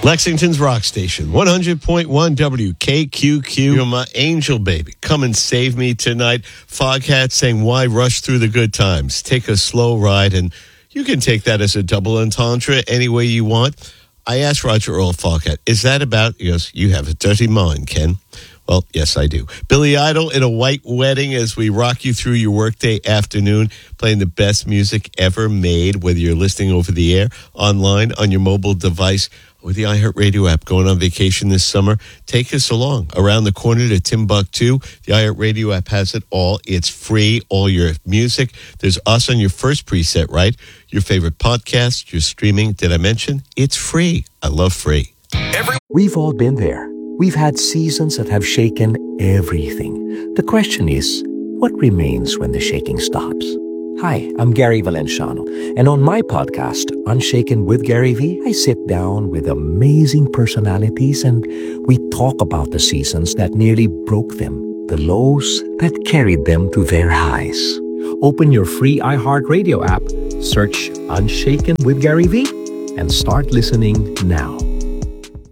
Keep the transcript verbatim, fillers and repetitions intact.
Lexington's Rock Station, one hundred point one W K Q Q. You're my angel, baby. Come and save me tonight. Foghat saying, why rush through the good times? Take a slow ride, and you can take that as a double entendre any way you want. I asked Roger Earl Foghat, is that about, he goes, you have a dirty mind, Ken. Well, yes, I do. Billy Idol in a white wedding as we rock you through your workday afternoon, playing the best music ever made, whether you're listening over the air, online, on your mobile device, with the iHeartRadio app. Going on vacation this summer, take us along. Around the corner to Timbuktu, the iHeartRadio app has it all. It's free, all your music. There's us on your first preset, right? Your favorite podcast, your streaming. Did I mention? It's free. I love free. Every- We've all been there. We've had seasons that have shaken everything. The question is, what remains when the shaking stops? Hi, I'm Gary Valenciano, and on my podcast, Unshaken with Gary V, I sit down with amazing personalities and we talk about the seasons that nearly broke them, the lows that carried them to their highs. Open your free iHeartRadio app, search Unshaken with Gary V, and start listening now.